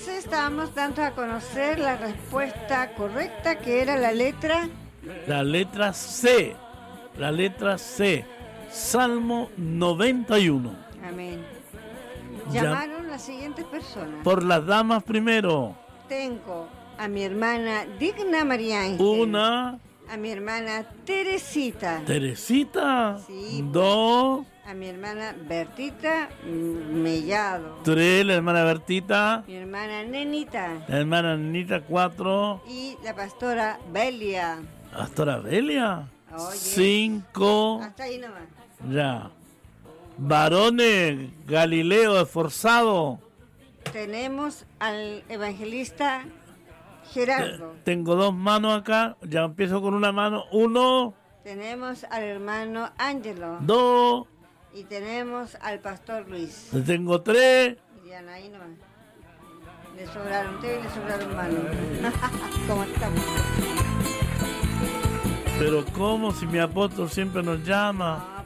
entonces estábamos dando a conocer la respuesta correcta, que era la letra... La letra C. La letra C. Salmo 91. Amén. Llamaron las siguientes personas. Por las damas primero. Tengo a mi hermana Digna María Ángel. Una. A mi hermana Teresita. Teresita. Sí. 2. A mi hermana Bertita Mellado. 3. La hermana Bertita. Mi hermana Nenita. La hermana Nenita. 4. Y la pastora Belia. Pastora Belia. Oye. 5. Hasta ahí nomás. Ya. Varones, Galileo esforzado. Tenemos al evangelista Gerardo. Tengo 2 manos acá. Ya empiezo con una mano. 1. Tenemos al hermano Ángelo. 2. Y tenemos al pastor Luis. Tengo 3. Irían ahí nomás. Le sobraron 3 y le sobraron manos. ¿Cómo estamos? Pero ¿cómo si mi apóstol siempre nos llama?